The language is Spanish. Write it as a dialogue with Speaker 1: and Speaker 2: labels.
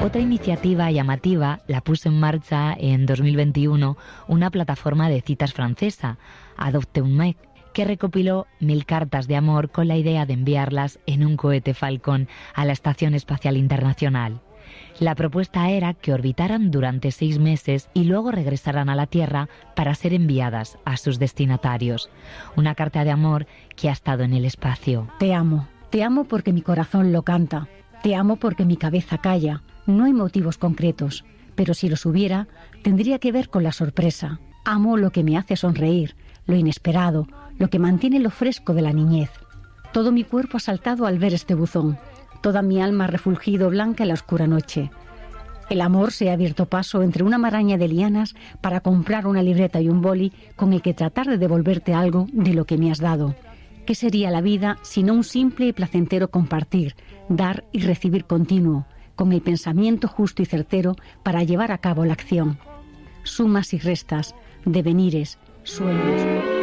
Speaker 1: Otra iniciativa llamativa la puso en marcha en 2021 una plataforma de citas francesa, Adopte un mec, que recopiló 1000 cartas de amor con la idea de enviarlas en un cohete Falcon a la Estación Espacial Internacional. La propuesta era que orbitaran durante 6 meses y luego regresaran a la Tierra para ser enviadas a sus destinatarios. Una carta de amor que ha estado en el espacio.
Speaker 2: Te amo porque mi corazón lo canta, te amo porque mi cabeza calla. No hay motivos concretos, pero si los hubiera, tendría que ver con la sorpresa. Amo lo que me hace sonreír, lo inesperado, lo que mantiene lo fresco de la niñez. Todo mi cuerpo ha saltado al ver este buzón. Toda mi alma ha refulgido blanca en la oscura noche. El amor se ha abierto paso entre una maraña de lianas para comprar una libreta y un boli con el que tratar de devolverte algo de lo que me has dado. ¿Qué sería la vida sino un simple y placentero compartir, dar y recibir continuo, con el pensamiento justo y certero para llevar a cabo la acción? Sumas y restas, devenires, sueños.